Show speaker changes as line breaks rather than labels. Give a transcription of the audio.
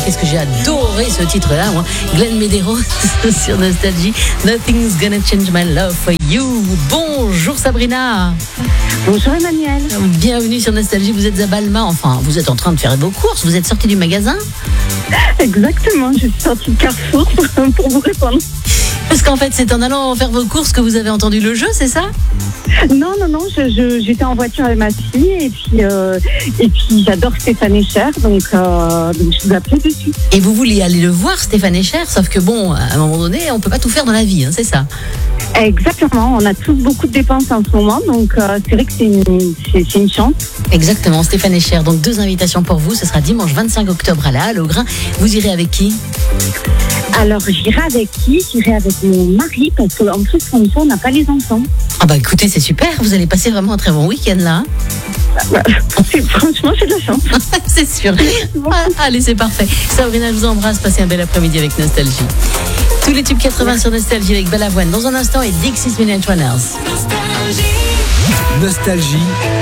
qu'est-ce que j'ai adoré ce titre-là, moi. Glenn Medeiros sur Nostalgie. Nothing's gonna change my love for you. Bonjour Sabrina.
Bonjour Emmanuel.
Bienvenue sur Nostalgie. Vous êtes à Balma. Enfin, vous êtes en train de faire vos courses. Vous êtes sortie du magasin?
Exactement, je suis sortie de Carrefour pour vous répondre.
Parce qu'en fait, c'est en allant faire vos courses que vous avez entendu le jeu, c'est ça?
Non, j'étais en voiture avec ma fille et puis j'adore Stéphane Echer, donc je vous appelais dessus.
Et vous vouliez aller le voir, Stéphane Echer, sauf que bon, à un moment donné, on peut pas tout faire dans la vie, hein, c'est ça?
Exactement, on a tous beaucoup de dépenses en ce moment, donc c'est vrai que c'est une chance.
Exactement, Stéphane Echer. Donc 2 invitations pour vous, ce sera dimanche 25 octobre à la Halle au Grain. Vous irez avec qui?
Alors j'irai avec qui? J'irai avec mon mari, parce qu'en plus comme ça on n'a pas les enfants.
Ah bah écoutez, c'est super, vous allez passer vraiment un très bon week-end là.
Franchement, c'est de la chance.
C'est sûr. Allez, c'est parfait. Sabrina, je vous embrasse. Passez un bel après-midi avec Nostalgie. Tous les tubes 80 sur Nostalgie avec Balavoine dans un instant et Dixie's Midnight Runners.
Nostalgie.